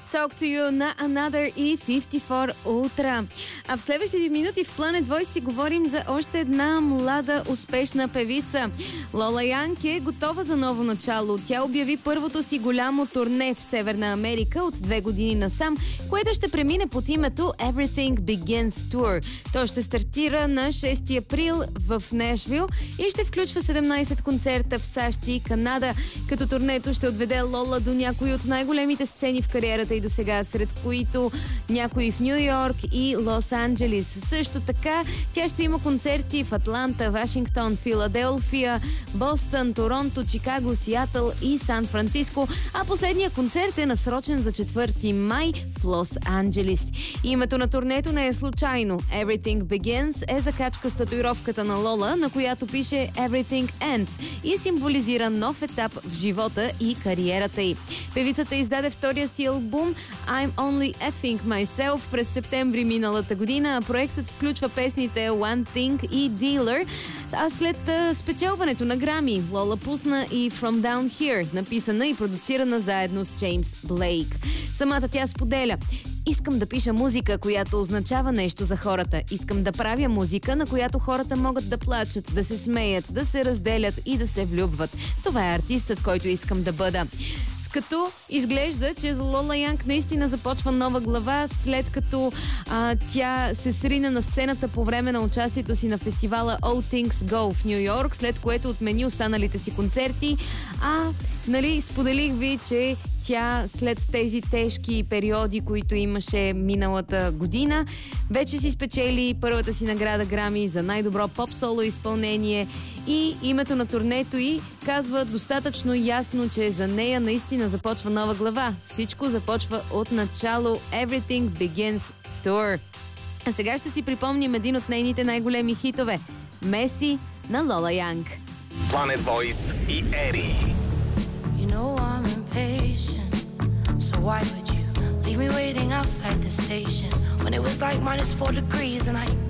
Talk to You на Another и 54 Ultra. А в следващите минути в Planet Voice си говорим за още една млада, успешна певица. Лола Янг е готова за ново начало. Тя обяви първото си голямо турне в Северна Америка от 2 години насам, което ще премине под името Everything Begins Tour. То ще стартира на 6 април в Нешвил и ще включва 17 концерта в САЩ и Канада, като турнето ще отведе Лола до някои от най-големите сцени в кариерата и до сега, сред които някои в Ню Йорк и Лос Анджелис. Също така, тя ще има концерти в Атланта, Вашингтон, Филаделфия, Бостън, Торонто, Чикаго, Сиатъл и Сан Франциско, а последният концерт е насрочен за 4 май в Лос Анджелис. Името на турнето не е случайно. Everything Begins е закачка с татуировката на Лола, на която пише Everything Ends и символизира нов етап в живота и кариерата й. Певицата издаде втория си албум I'm Only Effing Myself през септември миналата година, а проектът включва песните One Thing и Dealer. А след спечелването на Грами, Лола пусна и From Down Here, написана и продуцирана заедно с Джеймс Блейк. Самата тя споделя: искам да пиша музика, която означава нещо за хората. Искам да правя музика, на която хората могат да плачат, да се смеят, да се разделят и да се влюбват. Това е артистът, който искам да бъда. Като изглежда, че за Лола Янг наистина започва нова глава, след като тя се срина на сцената по време на участието си на фестивала All Things Go в Ню Йорк, след което отмени останалите си концерти. Споделих ви, че тя след тези тежки периоди, които имаше миналата година, вече си спечели първата си награда Грами за най-добро поп-соло изпълнение и името на турнето й казва достатъчно ясно, че за нея наистина започва нова глава. Всичко започва от начало. Everything Begins Tour. А сега ще си припомним един от нейните най-големи хитове – Меси на Лола Янг. Planet Voice и Ери. You know I'm impatient, so why would you leave me waiting outside the station when it was like -4 degrees and I